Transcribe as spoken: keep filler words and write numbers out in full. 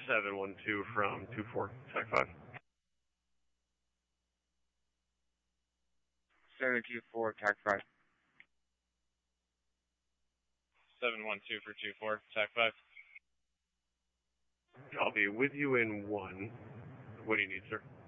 seven one two from two four, Tac five. seven two four, Tac five. seven one two for two four, Tac five. I'll be with you in one. What do you need, sir?